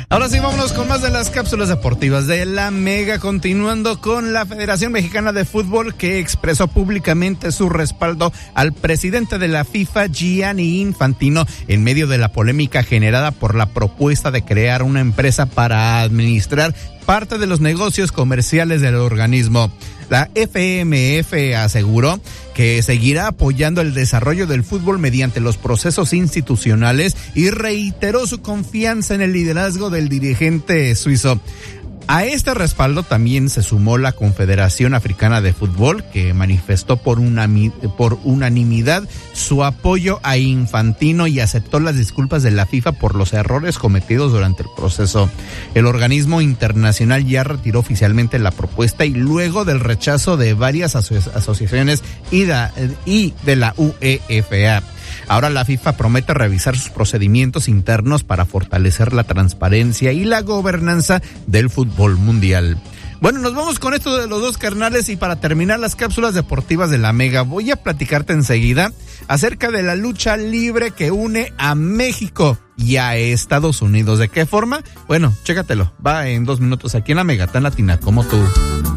Ahora sí, vámonos con más de las cápsulas deportivas de la Mega, continuando con la Federación Mexicana de Fútbol, que expresó públicamente su respaldo al presidente de la FIFA, Gianni Infantino, en medio de la polémica generada por la propuesta de crear una empresa para administrar parte de los negocios comerciales del organismo. La FMF aseguró que seguirá apoyando el desarrollo del fútbol mediante los procesos institucionales y reiteró su confianza en el liderazgo del dirigente suizo. A este respaldo también se sumó la Confederación Africana de Fútbol, que manifestó por unanimidad su apoyo a Infantino y aceptó las disculpas de la FIFA por los errores cometidos durante el proceso. El organismo internacional ya retiró oficialmente la propuesta y luego del rechazo de varias asociaciones y de la UEFA. Ahora la FIFA promete revisar sus procedimientos internos para fortalecer la transparencia y la gobernanza del fútbol mundial. Bueno, nos vamos con esto de los dos carnales y para terminar las cápsulas deportivas de la Mega, voy a platicarte enseguida acerca de la lucha libre que une a México y a Estados Unidos. ¿De qué forma? Bueno, chécatelo. Va en 2 minutos aquí en la Mega, tan latina como tú.